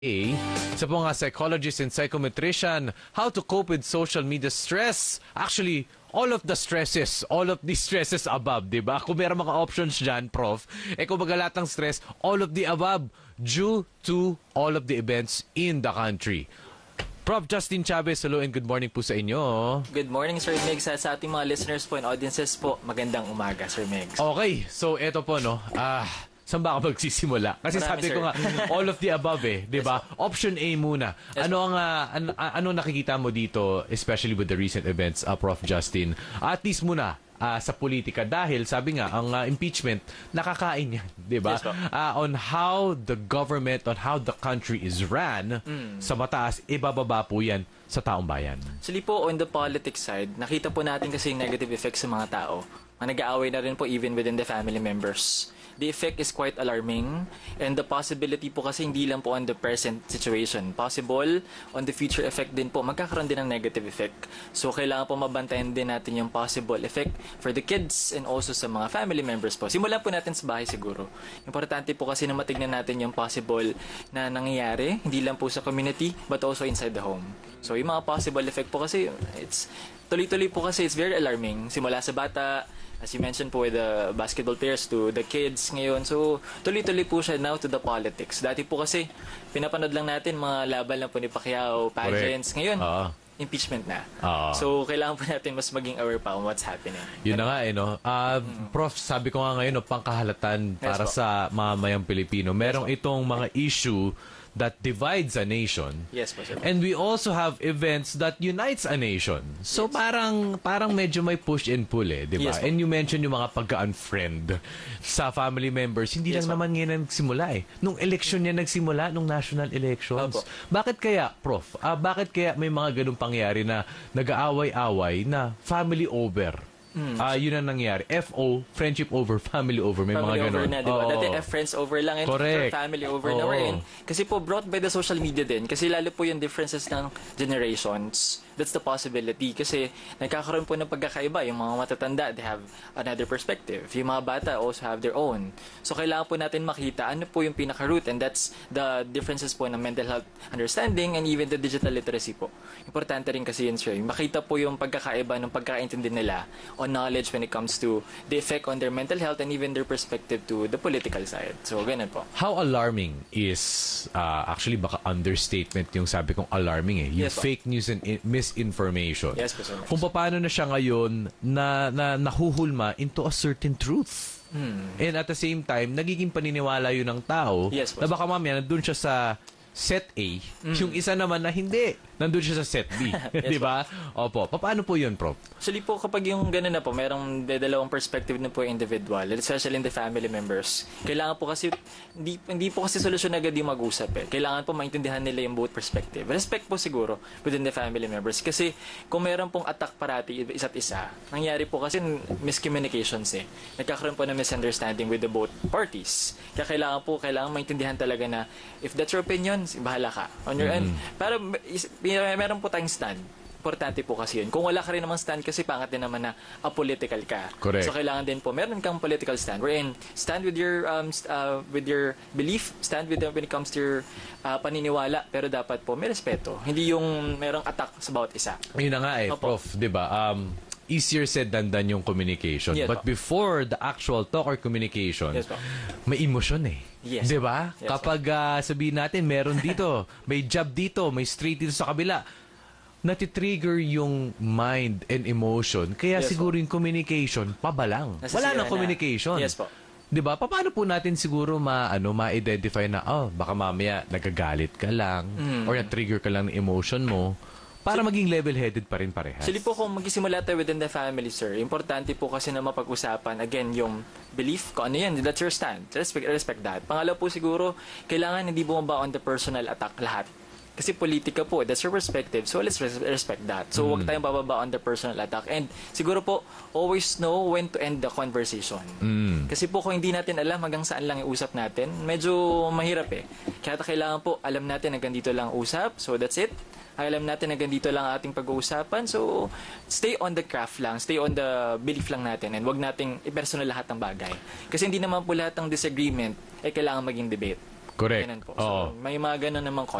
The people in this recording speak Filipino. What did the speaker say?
Sa po nga psychologist and psychometrician, how to cope with social media stress. Actually, all of the stresses above, di ba? Kung meron mga options dyan, Prof, kung lahat ng stress, all of the above due to all of the events in the country. Prof. Justin Chavez, hello and good morning po sa inyo. Good morning, Sir Megs. Sa ating mga listeners po and audiences po, magandang umaga, Sir Megs. Okay, so eto po, no, saan ba ako magsisimula? Kasi Marami, sabi ko sir. nga, all of the above di ba? Option A muna. Yes, ano nakikita mo dito, especially with the recent events, Prof. Justin? At least muna, sa politika. Dahil, sabi nga, ang impeachment, nakakain yan, di ba? Yes, po. On how the government, on how the country is ran, sa mataas, ibababa po yan sa taong bayan. Actually po, on the politics side, nakita po natin kasi yung negative effects sa mga tao. Nag-aaway na rin po even within the family members. The effect is quite alarming, and the possibility po kasi hindi lang po on the present situation. Possible on the future effect din po, magkakaroon din ng negative effect. So kailangan po mabantayan din natin yung possible effect for the kids and also sa mga family members po. Simulan po natin sa bahay siguro. Importante po kasi na matignan natin yung possible na nangyayari, hindi lang po sa community but also inside the home. So yung mga possible effect po kasi, it's tuloy-tuloy po kasi it's very alarming. Simula sa bata, as you mentioned po with the basketball players to the kids ngayon. So, tuloy-tuloy po siya now to the politics. Dati po kasi, pinapanood lang natin mga laban lang po ni Pacquiao, pageants. Ngayon, impeachment na. So, kailangan po natin mas maging aware pa on what's happening. Yun na nga no. Prof, sabi ko nga ngayon, pangkahalatan para po. sa mamamayang Pilipino. Merong itong mga issue that divides a nation. Yes po, sir. And we also have events that unites a nation. So parang medyo may push and pull di ba? Yes, po. And you mentioned yung mga pagka-unfriend sa family members. Hindi Yes, lang po. naman ngayon nagsimula Nung election niya nagsimula, nung national elections. Opo. Bakit kaya, Prof? Bakit kaya may mga ganung pangyayari na nag-aaway-away na family over? Yun ang nangyari. FO, friendship over, family over. May Family mga over ganun. na, di ba? Dati friends over lang and Correct. family over na Oo. we're in. Kasi po brought by the social media din. Kasi lalo po yung differences ng generations. That's the possibility. Kasi nagkakaroon po ng pagkakaiba. Yung mga matatanda, they have another perspective. Yung mga bata also have their own. So kailangan po natin makita ano po yung pinaka-root, and that's the differences po ng mental health understanding and even the digital literacy po. Importante rin kasi yun, sir. Makita po yung pagkakaiba ng pagkakaintindi nila on knowledge when it comes to the effect on their mental health and even their perspective to the political side. So, ganun po. How alarming is, actually baka understatement yung sabi kong alarming yung Yes, po. fake news and misinformation. Yes, po, sir. Kung paano na siya ngayon na nahuhulma into a certain truth. And at the same time, nagiging paniniwala yun ng tao Yes, po, na baka mamaya nandun siya sa set A, yung isa naman na hindi. Nandun siya sa set B. Di ba? Opo. Paano po yun, Prof? Actually po, kapag yung gano'n na po, merong dalawang perspective na po yung individual, especially in the family members. Kailangan po kasi, hindi po kasi solusyon agad yung mag-usap Kailangan po maintindihan nila yung both perspective. Respect po siguro within the family members. Kasi kung meron pong attack parati isa't isa, nangyari po kasi miscommunications Nagkakaroon po ng misunderstanding with the both parties. Kaya kailangan maintindihan talaga na if that's your opinion, bahala ka on your end. Pero meron po tayong stand. Importante po kasi yun. Kung wala ka rin namang stand kasi pangat din naman na apolitical ka. Correct. So kailangan din po meron kang political stand. Wherein stand with your belief, stand with when it comes to your paniniwala, pero dapat po may respeto. Hindi yung merong attack sa bawat isa. Yun na nga Opo. Prof, di ba? Easier said than done yung communication. Yes, But po. before the actual talk or communication, Yes, po. may emosyon Yes. Di ba? Yes, Kapag sabihin natin, meron dito, may jab dito, may straight dito sa kabila, natitrigger yung mind and emotion. Kaya Yes, siguro yung communication, pabalang. Wala Nasisira nang na. communication. Yes po. 'Di ba? Paano po natin siguro ma-identify na baka mamaya nagagalit ka lang or na-trigger ka lang ng emotion mo para maging level-headed pa rin parehas. Actually po, kung magsisimula tayo within the family, sir, importante po kasi na mapag-usapan, again, yung belief, kung ano yan, that's your stand. Respect that. Pangalaw po siguro, kailangan hindi bumaba on the personal attack lahat. Kasi politika po, that's your perspective. So, let's respect that. So, huwag tayong bababa on the personal attack. And siguro po, always know when to end the conversation. Kasi po, kung hindi natin alam hanggang saan lang iusap natin, medyo mahirap Kaya kailangan po, alam natin hanggang dito lang usap. So, that's it. Alam natin na ganito lang ating pag-uusapan. So, stay on the craft lang. Stay on the belief lang natin. And wag nating i-personal lahat ng bagay. Kasi hindi naman po lahat ng disagreement kailangan maging debate. Correct. Ganun po. Oo. So, may mga ganun namang